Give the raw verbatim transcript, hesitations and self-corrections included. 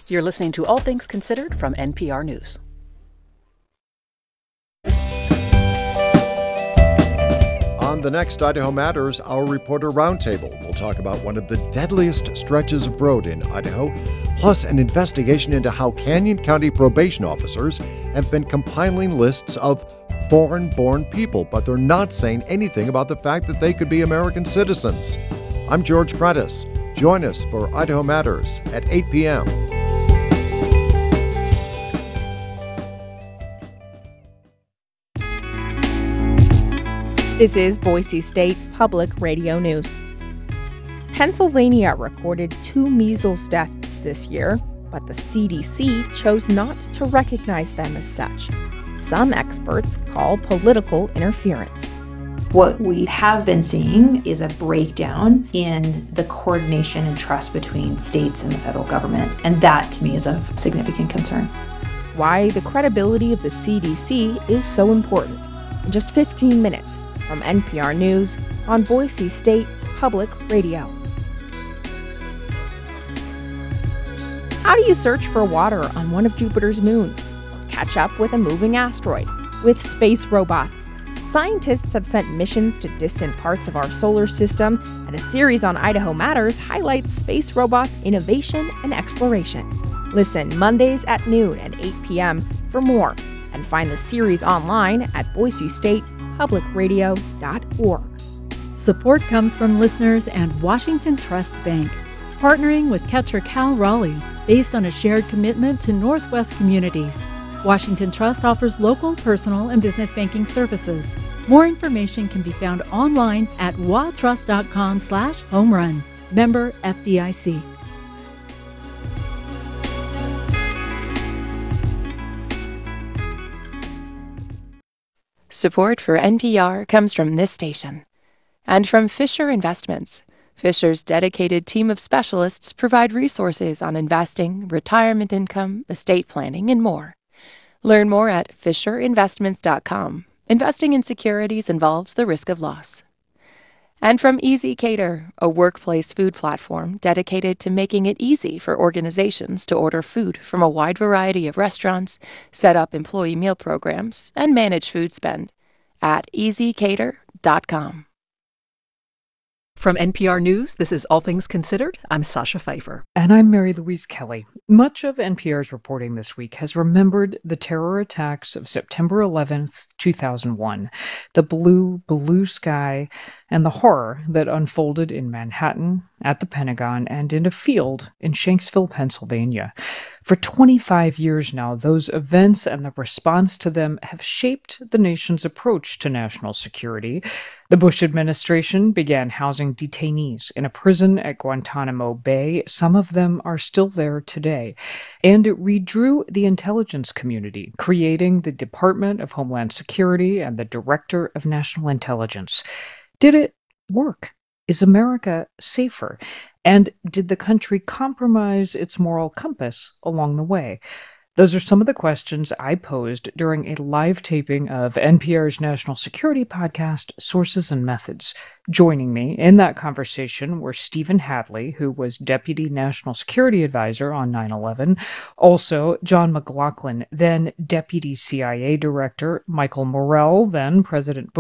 You're listening to All Things Considered from N P R News. On the next Idaho Matters, our reporter roundtable will talk about one of the deadliest stretches of road in Idaho, plus an investigation into how Canyon County probation officers have been compiling lists of foreign-born people, but they're not saying anything about the fact that they could be American citizens. I'm George Prentice. Join us for Idaho Matters at eight p.m. This is Boise State Public Radio News. Pennsylvania recorded two measles deaths this year, but the C D C chose not to recognize them as such. Some experts call political interference. What we have been seeing is a breakdown in the coordination and trust between states and the federal government, and that to me is of significant concern. Why the credibility of the C D C is so important. In just fifteen minutes from N P R News on Boise State Public Radio. How do you search for water on one of Jupiter's moons? Or catch up with a moving asteroid with space robots? Scientists have sent missions to distant parts of our solar system, and a series on Idaho Matters highlights space robots' innovation and exploration. Listen Mondays at noon and eight p.m. for more, and find the series online at boise state public radio dot org. Support comes from listeners and Washington Trust Bank, partnering with Ketcher Cal Raleigh, based on a shared commitment to Northwest communities. Washington Trust offers local, personal, and business banking services. More information can be found online at watrust.com slash home run. Member F D I C. Support for N P R comes from this station and from Fisher Investments. Fisher's dedicated team of specialists provide resources on investing, retirement income, estate planning, and more. Learn more at fisher investments dot com. Investing in securities involves the risk of loss. And from ezCater, a workplace food platform dedicated to making it easy for organizations to order food from a wide variety of restaurants, set up employee meal programs, and manage food spend at easy cater dot com. From N P R News, this is All Things Considered. I'm Sasha Pfeiffer. And I'm Mary Louise Kelly. Much of N P R's reporting this week has remembered the terror attacks of September eleventh, two thousand one, the blue, blue sky, and the horror that unfolded in Manhattan, at the Pentagon, and in a field in Shanksville, Pennsylvania. For twenty-five years now, those events and the response to them have shaped the nation's approach to national security. The Bush administration began housing detainees in a prison at Guantanamo Bay. Some of them are still there today. And it redrew the intelligence community, creating the Department of Homeland Security and the Director of National Intelligence. Did it work? Is America safer? And did the country compromise its moral compass along the way? Those are some of the questions I posed during a live taping of N P R's national security podcast, Sources and Methods. Joining me in that conversation were Stephen Hadley, who was Deputy National Security Advisor on nine eleven, also John McLaughlin, then Deputy C I A Director, Michael Morell, then President Bush